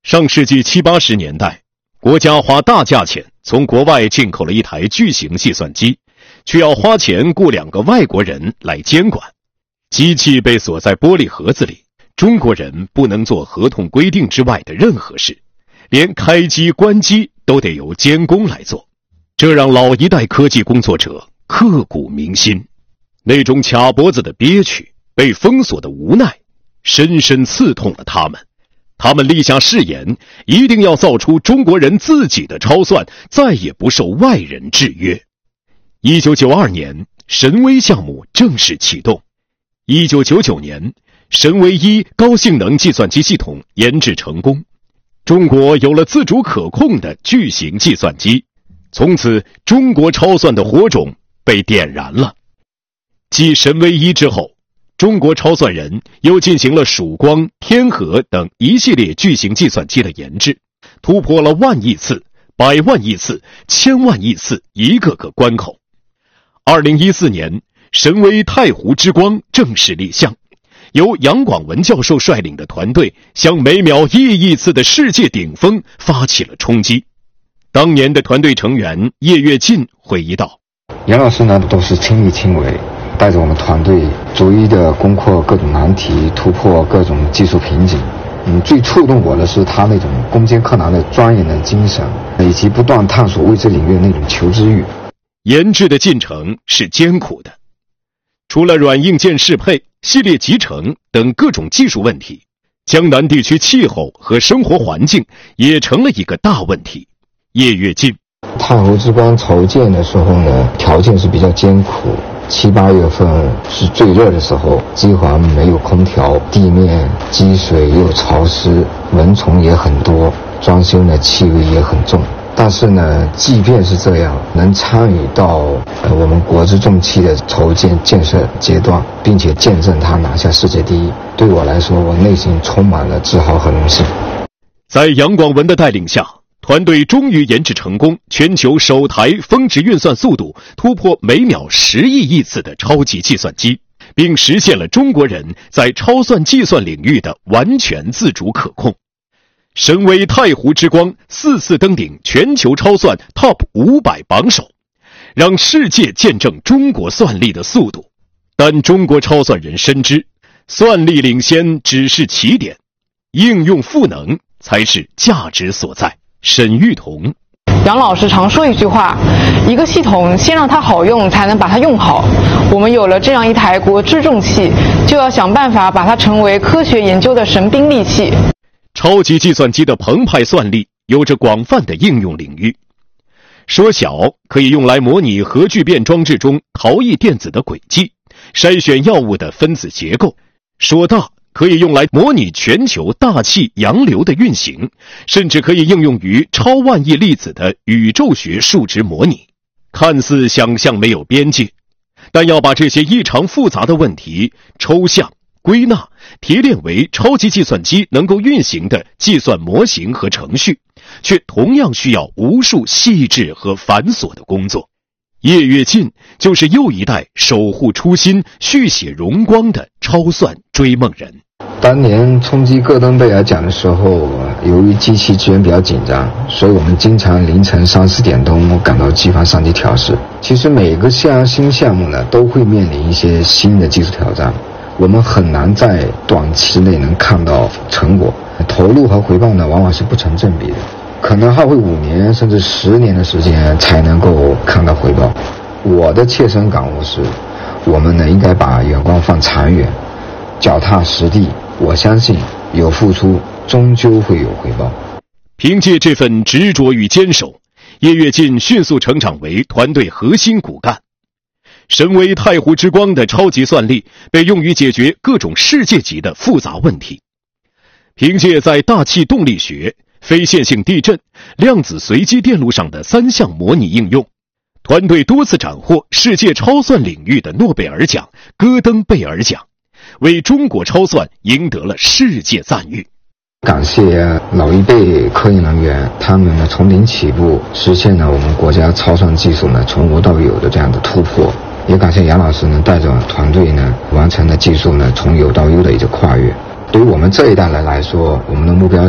上世纪70、80年代，国家花大价钱从国外进口了一台巨型计算机，却要花钱雇2个外国人来监管。机器被锁在玻璃盒子里，中国人不能做合同规定之外的任何事，连开机关机都得由监工来做，这让老一代科技工作者刻骨铭心。那种卡脖子的憋屈，被封锁的无奈，深深刺痛了他们。他们立下誓言，一定要造出中国人自己的超算，再也不受外人制约。1992年，神威项目正式启动。1999年，神威1高性能计算机系统研制成功，中国有了自主可控的巨型计算机。从此，中国超算的火种被点燃了。继神威1之后，中国超算人又进行了曙光、天河等一系列巨型计算机的研制，突破了10000亿次、100万亿次、1000万亿次一个个关口。2014年，神威太湖之光正式立项，由杨广文教授率领的团队向每秒1亿次的世界顶峰发起了冲击。当年的团队成员叶跃进回忆道： 杨老师呢都是亲力亲为，带着我们团队逐一的攻克各种难题，突破各种技术瓶颈。最触动我的是他那种攻坚克难的专业的精神，以及不断探索未知领域的那种求知欲。 研制的进程是艰苦的，除了软硬件适配、系列集成等各种技术问题，江南地区气候和生活环境也成了一个大问题。叶跃进： 太湖之光筹建的时候呢，条件是比较艰苦，7、8月份是最热的时候，机房没有空调，地面积水又潮湿，蚊虫也很多，装修呢气味也很重。但是呢，即便是这样，能参与到我们国之重器的筹建建设阶段，并且见证它拿下世界第一，对我来说，我内心充满了自豪和荣幸。 在杨广文的带领下，团队终于研制成功全球首台峰值运算速度突破每秒10亿亿次的超级计算机，并实现了中国人在超算计算领域的完全自主可控。神威太湖之光4次登顶全球超算 TOP 500榜首，让世界见证中国算力的速度。但中国超算人深知，算力领先只是起点，应用赋能才是价值所在。沈玉彤： 杨老师常说一句话，一个系统先让它好用，才能把它用好。我们有了这样一台国之重器，就要想办法把它成为科学研究的神兵利器。 超级计算机的澎湃算力有着广泛的应用领域。说小可以用来模拟核聚变装置中逃逸电子的轨迹，筛选药物的分子结构；说大可以用来模拟全球大气洋流的运行，甚至可以应用于超万亿粒子的宇宙学数值模拟。看似想象没有边界，但要把这些异常复杂的问题抽象、归纳、提炼为超级计算机能够运行的计算模型和程序，却同样需要无数细致和繁琐的工作。叶跃进就是又一代守护初心、续写荣光的超算追梦人。 当年冲击戈登贝尔奖的时候，由于机器资源比较紧张，所以我们经常凌晨3、4点钟赶到机房上去调试。其实每个新项目呢，都会面临一些新的技术挑战，我们很难在短期内能看到成果，投入和回报呢，往往是不成正比的，可能耗费5年甚至10年的时间才能够看到回报。我的切身感悟是，我们呢应该把眼光放长远，脚踏实地。我相信有付出，终究会有回报。 凭借这份执着与坚守，叶跃进迅速成长为团队核心骨干。神威太湖之光的超级算力被用于解决各种世界级的复杂问题。凭借在大气动力学、非线性地震、量子随机电路上的3项模拟应用，团队多次斩获世界超算领域的诺贝尔奖、戈登贝尔奖，为中国超算赢得了世界赞誉。 感谢老一辈科研人员，他们呢从零起步，实现了我们国家超算技术呢从无到有的这样的突破。也感谢杨老师呢带着团队呢完成了技术呢从有到优的一个跨越。对于我们这一代人来说，我们的目标